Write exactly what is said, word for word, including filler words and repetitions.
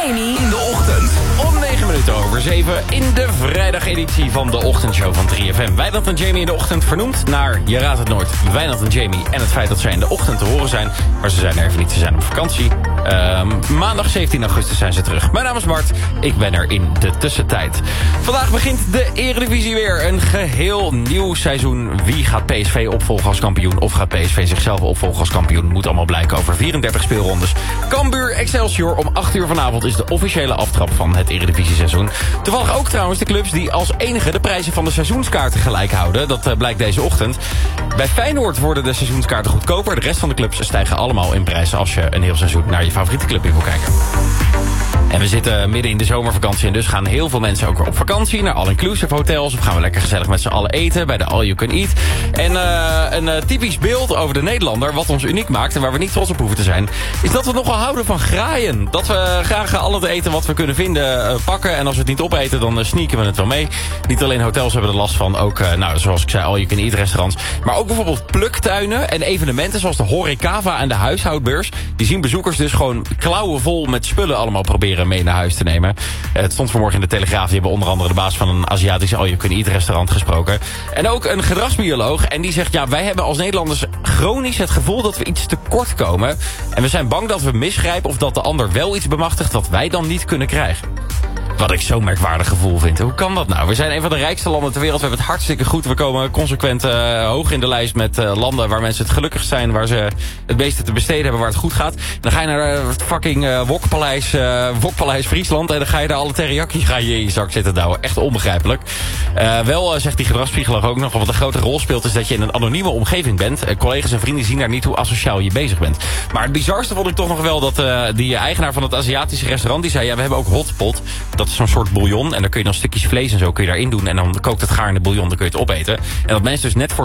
Jamie. In de ochtend. Om negen minuten over zeven in de vrijdageditie van de ochtendshow van drie F M. Wijnand en Jamie in de ochtend vernoemd naar, je raadt het nooit, Wijnand en Jamie. En het feit dat zij in de ochtend te horen zijn. Maar ze zijn er even niet, ze zijn op vakantie. Um, maandag zeventien augustus zijn ze terug. Mijn naam is Bart, ik ben er in de tussentijd. Vandaag begint de Eredivisie weer. Een geheel nieuw seizoen. Wie gaat P S V opvolgen als kampioen? Of gaat P S V zichzelf opvolgen als kampioen? Moet allemaal blijken over vierendertig speelrondes. Cambuur Excelsior om acht uur vanavond is de officiële aftrap van het Eredivisie-seizoen. Toevallig ook trouwens de clubs die als enige de prijzen van de seizoenskaarten gelijk houden. Dat uh, blijkt deze ochtend. Bij Feyenoord worden de seizoenskaarten goedkoper. De rest van de clubs stijgen allemaal in prijzen als je een heel seizoen naar je favoriete club in wil kijken. En we zitten midden in de zomervakantie en dus gaan heel veel mensen ook weer op vakantie naar all-inclusive hotels. Of gaan we lekker gezellig met z'n allen eten bij de All You Can Eat. En uh, een uh, typisch beeld over de Nederlander, wat ons uniek maakt en waar we niet trots op hoeven te zijn, is dat we nogal houden van graaien. Dat we graag al het eten wat we kunnen vinden uh, pakken. En als we het niet opeten, dan uh, sneaken we het wel mee. Niet alleen hotels hebben er last van, ook uh, nou, zoals ik zei, All You Can Eat restaurants. Maar ook bijvoorbeeld pluktuinen en evenementen zoals de Horecava en de huishoudbeurs. Die zien bezoekers dus gewoon klauwen vol met spullen allemaal proberen mee naar huis te nemen. Uh, het stond vanmorgen in de Telegraaf. Die hebben onder andere de baas van een Aziatisch All You Can Eat restaurant gesproken. En ook een gedragsbioloog. En die zegt, ja, wij hebben als Nederlanders chronisch het gevoel dat we iets tekort komen. En we zijn bang dat we misgrijpen of dat de ander wel iets bemachtigt wat wij dan niet kunnen krijgen. Wat ik zo'n merkwaardig gevoel vind. Hoe kan dat nou? We zijn een van de rijkste landen ter wereld. We hebben het hartstikke goed. We komen consequent uh, hoog in de lijst met uh, landen waar mensen het gelukkig zijn. Waar ze het meeste te besteden hebben, waar het goed gaat. Dan ga je naar uh, het fucking uh, Wokpaleis, uh, Wokpaleis Friesland. En dan ga je daar alle teriyaki ga je in je zak zitten douwen. Echt onbegrijpelijk. Uh, wel uh, zegt die gedragspsycholoog ook nog, wat een grote rol speelt is dat je in een anonieme omgeving bent. Uh, collega's en vrienden zien daar niet hoe asociaal je bezig bent. Maar het bizarste vond ik toch nog wel dat uh, die eigenaar van het Aziatische restaurant, die zei, ja, we hebben ook hotpot. Dat is zo'n soort bouillon. En dan kun je dan stukjes vlees en zo kun je daarin doen. En dan kookt het gaar in de bouillon, dan kun je het opeten. En dat mensen dus net voor